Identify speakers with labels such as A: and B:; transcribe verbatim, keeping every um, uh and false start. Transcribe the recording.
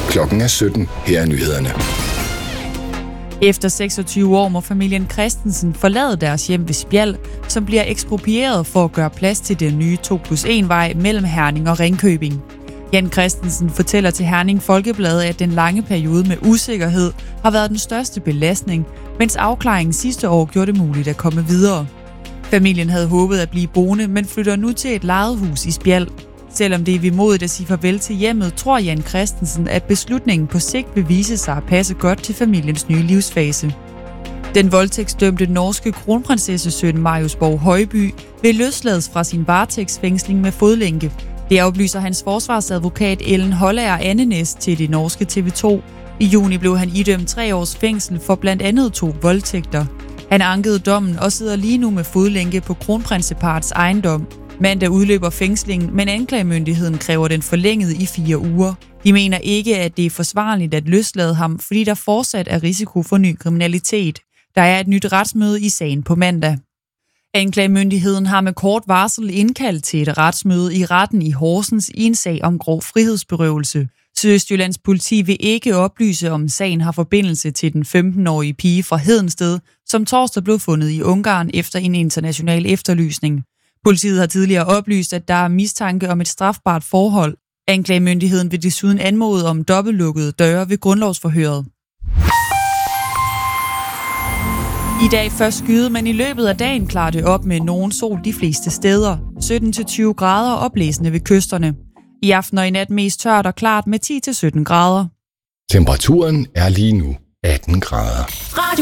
A: Klokken er sytten. Her er nyhederne.
B: Efter seksogtyve år må familien Christensen forlade deres hjem ved Spjald, som bliver eksproprieret for at gøre plads til den nye to plus en vej mellem Herning og Ringkøbing. Jan Christensen fortæller til Herning Folkeblad, at den lange periode med usikkerhed har været den største belastning, mens afklaringen sidste år gjorde det muligt at komme videre. Familien havde håbet at blive boende, men flytter nu til et lejet hus i Spjald. Selvom det er vemodigt at sige farvel til hjemmet, tror Jan Christensen, at beslutningen på sigt vil vise sig at passe godt til familiens nye livsfase. Den voldtægtsdømte norske kronprinsessesøn Marius Borg Højby vil løslades fra sin varetægtsfængsling med fodlænke. Det oplyser hans forsvarsadvokat Ellen Hollager Andenes til det norske T V to. I juni blev han idømt tre års fængsel for blandt andet to voldtægter. Han ankede dommen og sidder lige nu med fodlænke på kronprinseparets ejendom. Mandag udløber fængslingen, men anklagemyndigheden kræver den forlænget i fire uger. De mener ikke, at det er forsvarligt at løslade ham, fordi der fortsat er risiko for ny kriminalitet. Der er et nyt retsmøde i sagen på mandag. Anklagemyndigheden har med kort varsel indkaldt til et retsmøde i retten i Horsens i en sag om grov frihedsberøvelse. Sydøstjyllands politi vil ikke oplyse, om sagen har forbindelse til den femten-årige pige fra Hedensted, som torsdag blev fundet i Ungarn efter en international efterlysning. Politiet har tidligere oplyst, at der er mistanke om et strafbart forhold. Anklagemyndigheden vil desuden anmode om dobbeltlukkede døre ved grundlovsforhøret. I dag først skyde, men i løbet af dagen klarer det op med nogen sol de fleste steder. sytten til tyve grader og blæsende ved kysterne. I aften og i nat mest tørt og klart med ti til sytten grader.
A: Temperaturen er lige nu atten grader.